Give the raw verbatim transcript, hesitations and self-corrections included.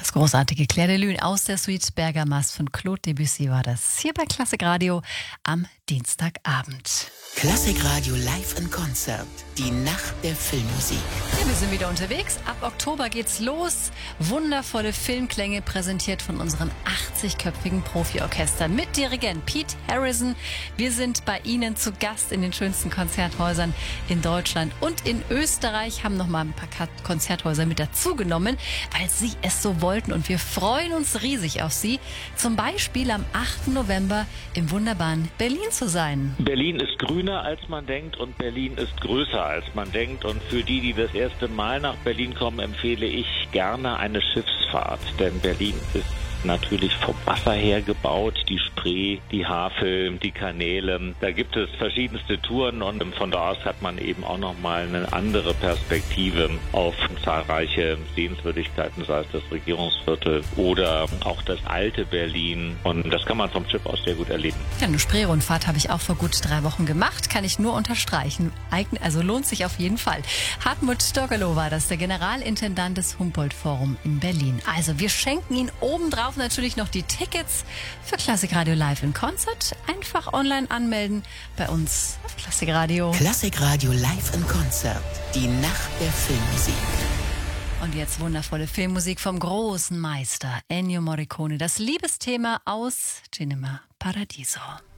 Das großartige Clair de Lune aus der Suite Bergamasque von Claude Debussy war das hier bei Klassik Radio am Dienstagabend. Klassik Radio live in Konzert. Die Nacht der Filmmusik. Ja, wir sind wieder unterwegs. Ab Oktober geht's los. Wundervolle Filmklänge präsentiert von unserem achtzigköpfigen Profiorchester mit Dirigent Pete Harrison. Wir sind bei Ihnen zu Gast in den schönsten Konzerthäusern in Deutschland und in Österreich. Haben noch mal ein paar Konzerthäuser mit dazugenommen, weil Sie es so wollten. Und wir freuen uns riesig auf Sie. Zum Beispiel am achten November im wunderbaren Berlin zu sein. Berlin ist grüner, als man denkt, und Berlin ist größer, als man denkt. Und für die, die das erste Mal nach Berlin kommen, empfehle ich gerne eine Schiffsfahrt. Denn Berlin ist natürlich vom Wasser her gebaut, die Spree, die Havel, die Kanäle. Da gibt es verschiedenste Touren und von da aus hat man eben auch nochmal eine andere Perspektive auf zahlreiche Sehenswürdigkeiten, sei es das Regierungsviertel oder auch das alte Berlin. Und das kann man vom Schiff aus sehr gut erleben. Ja, eine Spreerundfahrt habe ich auch vor gut drei Wochen gemacht, kann ich nur unterstreichen. Also lohnt sich auf jeden Fall. Hartmut Stoggelow war das, der Generalintendant des Humboldt-Forum in Berlin. Also wir schenken Ihnen obendrauf natürlich noch die Tickets für Klassik Radio Live in Konzert. Einfach online anmelden bei uns auf Klassik Radio. Klassik Radio Live in Konzert. Die Nacht der Filmmusik. Und jetzt wundervolle Filmmusik vom großen Meister Ennio Morricone. Das Liebesthema aus Cinema Paradiso.